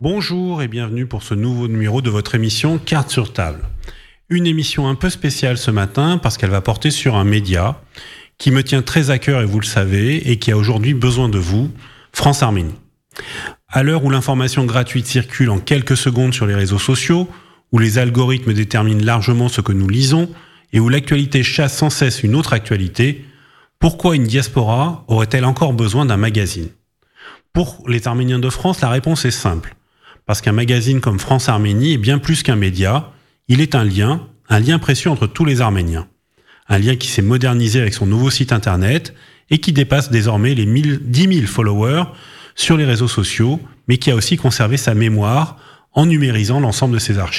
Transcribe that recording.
Bonjour et bienvenue pour ce nouveau numéro de votre émission Cartes sur table. Une émission un peu spéciale ce matin parce qu'elle va porter sur un média qui me tient très à cœur et vous le savez et qui a aujourd'hui besoin de vous, France-Arménie. À l'heure où l'information gratuite circule en quelques secondes sur les réseaux sociaux, où les algorithmes déterminent largement ce que nous lisons et où l'actualité chasse sans cesse une autre actualité, pourquoi une diaspora aurait-elle encore besoin d'un magazine ? Pour les Arméniens de France, la réponse est simple. Parce qu'un magazine comme France-Arménie est bien plus qu'un média, il est un lien précieux entre tous les Arméniens. Un lien qui s'est modernisé avec son nouveau site internet et qui dépasse désormais les 10 000 followers sur les réseaux sociaux, mais qui a aussi conservé sa mémoire en numérisant l'ensemble de ses archives.